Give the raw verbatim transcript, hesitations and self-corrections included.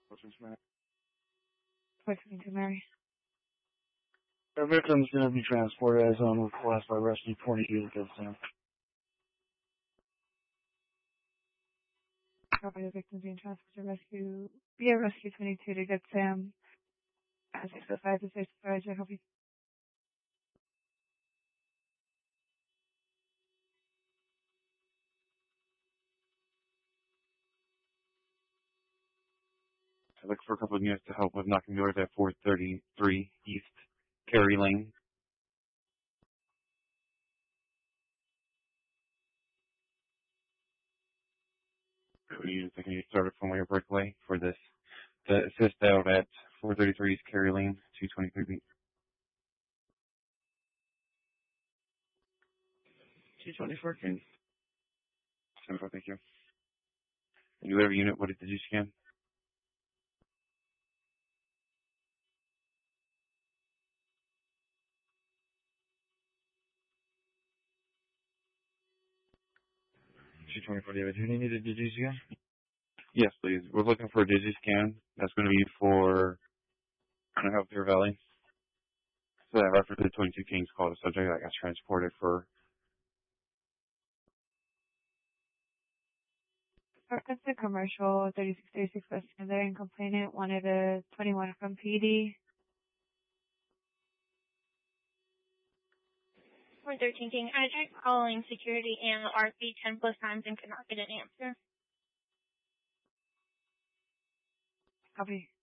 Lexington, Mary. The victim's going to be transported as on request by Rescue twenty-two to Sam. Copy, the victim being transported to rescue via Rescue twenty-two to Good Sam. As six oh five to six oh five, I hope you. I look for a couple of units to help with knocking doors at four thirty-three East Cary Lane. Units that can be started from Wire Breakaway for this to assist out at four thirty-three East Cary Lane, two twenty-three feet. two twenty-four, King. Thank you. And you have a unit, what did you scan? two twenty-four, David. Do you need a DigiScan? Yes, please. We're looking for a DigiScan. That's going to be for Healthier Valley. So that reference to twenty-two Kings called a subject that got transported for. Reference to commercial thirty-six thirty-six West there and complainant wanted a twenty-one from P D. four thirteen King, I tried calling security and the R P ten plus times and could not get an answer. Copy.